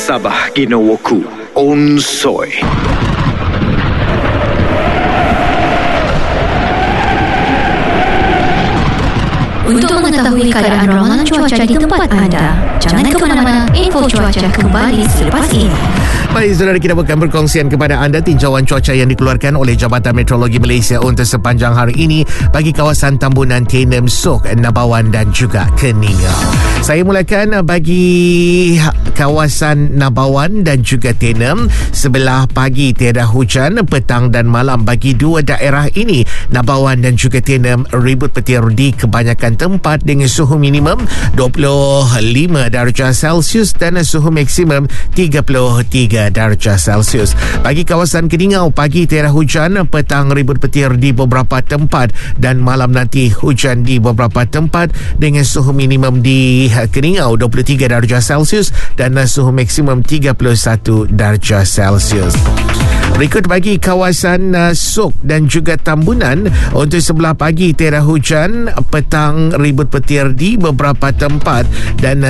Sabah Ginawaku Onsoy. Untuk mengetahui keadaan ramalan cuaca di tempat anda, jangan ke mana-mana. Info cuaca kembali selepas ini. Baik, saudara, kita akan perkongsian kepada anda tinjauan cuaca yang dikeluarkan oleh Jabatan Meteorologi Malaysia untuk sepanjang hari ini bagi kawasan Tambunan, Tenem, Sok, Nabawan dan juga Keningau. Saya mulakan bagi kawasan Nabawan dan juga Tenem. Sebelah pagi tiada hujan, petang dan malam bagi dua daerah ini, Nabawan dan juga Tenem, ribut petir di kebanyakan tempat dengan suhu minimum 25 darjah Celsius dan suhu maksimum 33 darjah Celsius. Bagi kawasan Keningau, pagi tiada hujan, petang ribut petir di beberapa tempat dan malam nanti hujan di beberapa tempat dengan suhu minimum di Keningau 23 darjah Celsius dan suhu maksimum 31 darjah Celsius. Berikut bagi kawasan Sok dan juga Tambunan, untuk sebelah pagi tiada hujan, petang ribut petir di beberapa tempat dan